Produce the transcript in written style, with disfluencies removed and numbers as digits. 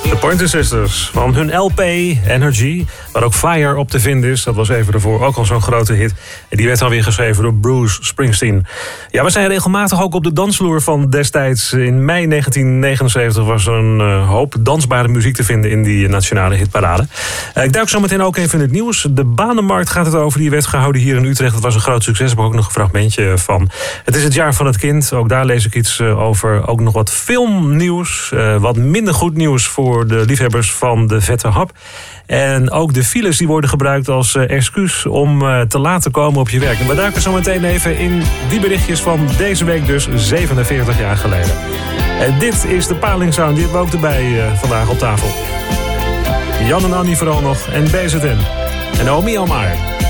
De Pointer Sisters van hun LP Energy, waar ook Fire op te vinden is. Dat was even daarvoor ook al zo'n grote hit. En die werd dan weer geschreven door Bruce Springsteen. Ja, we zijn regelmatig ook op de dansvloer van destijds. In mei 1979 was er een hoop dansbare muziek te vinden in die nationale hitparade. Ik duik zo meteen ook even in het nieuws. De Banenmarkt gaat het over. Die werd gehouden hier in Utrecht. Dat was een groot succes. Daar heb ik ook nog een fragmentje van. Het is het jaar van het kind. Ook daar lees ik iets over. Ook nog wat filmnieuws. Wat minder goed nieuws voor de liefhebbers van de vette hap. En ook de files die worden gebruikt als excuus om te laat te komen op je werk. En we duiken zo meteen even in die berichtjes van deze week, dus 47 jaar geleden. En dit is de Palingsound, die hebben we ook erbij vandaag op tafel. Jan en Annie vooral nog en BZN. En Omi Almaar.